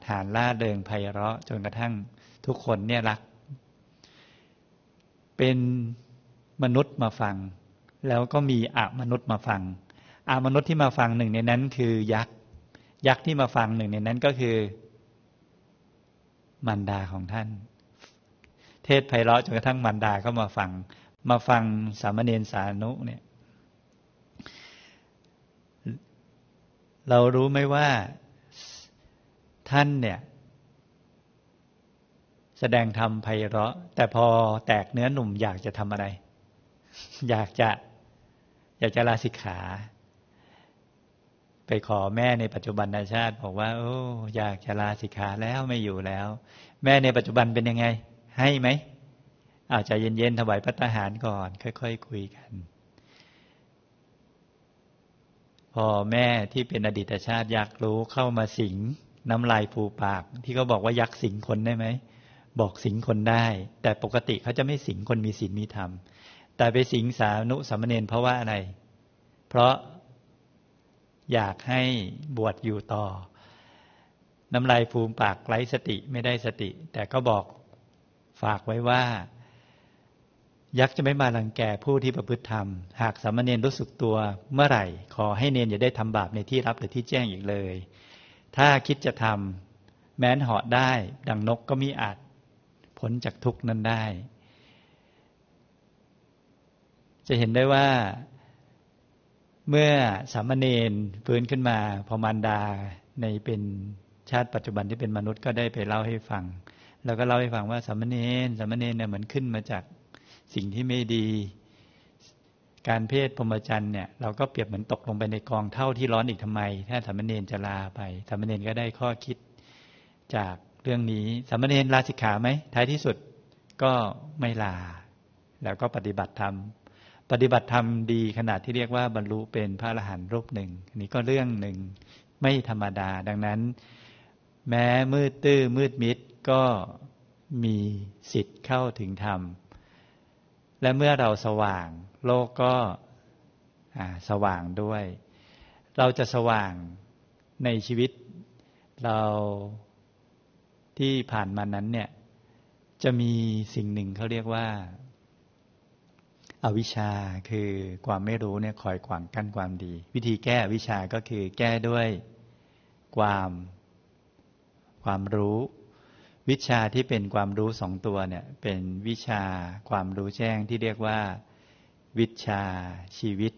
หาญล่าเริงไพเราะจนกระทั่งทุกคนเนี่ยรักเป็นมนุษย์มาฟังแล้วก็มีอมนุษย์มาฟังอมนุษย์ที่มาฟังหนึ่งในนั้นคือยักษ์ที่มาฟังหนึ่งในนั้นก็คือมารดาของท่านเทศไพเราะจนกระทั่งมารดาก็มาฟังสามเณรสานุเนี่ยเรารู้ไหมว่าท่านเนี่ยแสดงธรรมไพเราะแต่พอแตกเนื้อหนุ่มอยากจะทำอะไรอยากจะลาสิกขาไปขอแม่ในปัจจุบันชาติบอกว่าโอ้อยากจะลาสิกขาแล้วไม่อยู่แล้วแม่ในปัจจุบันเป็นยังไงให้ไหมอาจจะเย็นๆถวายภัตตาหารก่อนค่อยๆคุยกันพอแม่ที่เป็นอดีตชาติอยากรู้เข้ามาสิงน้ำลายฟูปากที่เขาบอกว่ายักษ์สิงคนได้ไหมบอกสิงคนได้แต่ปกติเขาจะไม่สิงคนมีศีลมีธรรมแต่ไปสิงสานุสามเณรเพราะว่าอะไรเพราะอยากให้บวชอยู่ต่อน้ำลายฟูมปากไร้สติไม่ได้สติแต่ก็บอกฝากไว้ว่ายักษ์จะไม่มารังแกผู้ที่ประพฤติธรรมหากสามเณรรู้สึกตัวเมื่อไหร่ขอให้เณรอย่าได้ทำบาปในที่รับหรือที่แจ้งอีกเลยถ้าคิดจะทำแม้นเหาะได้ดังนกก็มิอาจพ้นจากทุกข์นั้นได้จะเห็นได้ว่าเมื่อสามเณรฟื้นขึ้นมาพอมารดาในเป็นชาติปัจจุบันที่เป็นมนุษย์ก็ได้ไปเล่าให้ฟังแล้วก็เล่าให้ฟังว่าสามเณรเนี่ยเหมือนขึ้นมาจากสิ่งที่ไม่ดีการเพศพรหมจรรย์เนี่ยเราก็เปรียบเหมือนตกลงไปในกองเท่าที่ร้อนอีกทำไมถ้าสามเณรจะลาไปสามเณรก็ได้ข้อคิดจากเรื่องนี้สามเณรลาสิกขาไหมท้ายที่สุดก็ไม่ลาแล้วก็ปฏิบัติธรรมดีขนาดที่เรียกว่าบรรลุเป็นพระอรหันต์รูปหนึ่งนี่ก็เรื่องหนึ่งไม่ธรรมดาดังนั้นแม้มืดตื้อมืดมิดก็มีสิทธิ์เข้าถึงธรรมและเมื่อเราสว่างโลกก็สว่างด้วยเราจะสว่างในชีวิตเราที่ผ่านมานั้นเนี่ยจะมีสิ่งหนึ่งเขาเรียกว่าอวิชชาคือความไม่รู้เนี่ยคอยขวางกั้นความดีวิธีแก้อวิชชาก็คือแก้ด้วยความรู้วิชาที่เป็นความรู้สองตัวเนี่ยเป็นวิชาความรู้แจ้งที่เรียกว่าวิชาชีวิต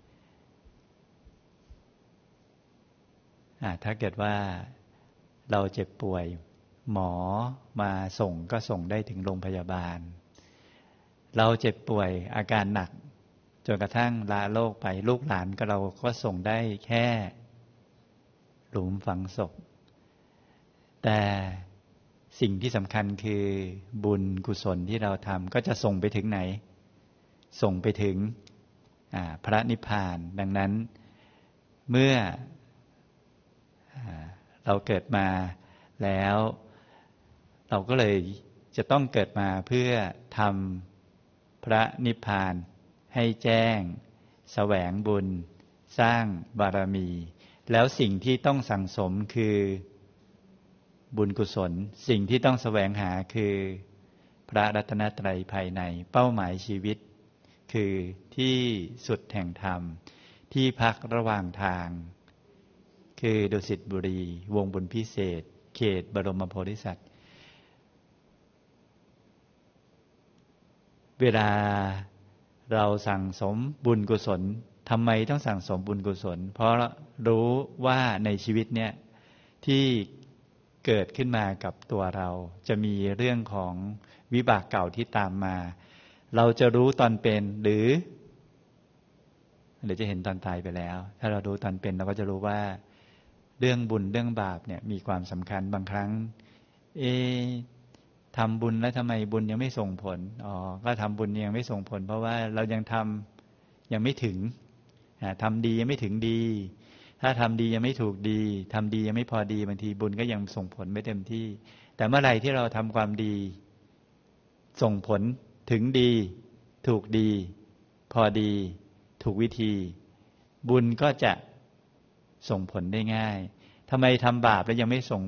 ถ้าเกิดว่าเราเจ็บป่วยหมอมาส่งก็ส่งได้ถึงโรงพยาบาลเราเจ็บป่วยอาการหนักจนกระทั่งลาโลกไปลูกหลานก็เราก็ส่งได้แค่หลุมฝังศพแต่สิ่งที่สำคัญคือบุญกุศลที่เราทำก็จะส่งไปถึงไหนส่งไปถึงพระนิพพานดังนั้นเมื่อเราเกิดมาแล้วเราก็เลยจะต้องเกิดมาเพื่อทำพระนิพพานให้แจ้งแสวงบุญสร้างบารมีแล้วสิ่งที่ต้องสั่งสมคือบุญกุศลสิ่งที่ต้องแสวงหาคือพระรัตนตรัยภายในเป้าหมายชีวิตคือที่สุดแห่งธรรมที่พักระหว่างทางคือดุสิตบุรีวงบุญพิเศษเขตบรมโพธิสัตว์เวลาเราสั่งสมบุญกุศลทำไมต้องสั่งสมบุญกุศลเพราะรู้ว่าในชีวิตเนี่ยที่เกิดขึ้นมากับตัวเราจะมีเรื่องของวิบากเก่าที่ตามมาเราจะรู้ตอนเป็นหรือจะเห็นตอนตายไปแล้วถ้าเรารู้ตอนเป็นเราก็จะรู้ว่าเรื่องบุญเรื่องบาปเนี่ยมีความสำคัญบางครั้งทำบุญแล้วทำไมบุญยังไม่ส่งผลก็ทำบุญยังไม่ส่งผลเพราะว่าเรายังทำยังไม่ถึงทำดียังไม่ถึงดีถ้าทำดียังไม่ถูกดีทำดียังไม่พอดีบางทีบุญก็ยังส่งผลไม่เต็มที่แต่เมื่อไหร่ที่เราทำความดีส่งผลถึงดีถูกดีพอดีถูกวิธีบุญก็จะส่งผลได้ง่ายทำไมทำบาปแล้วยังไม่ส่ง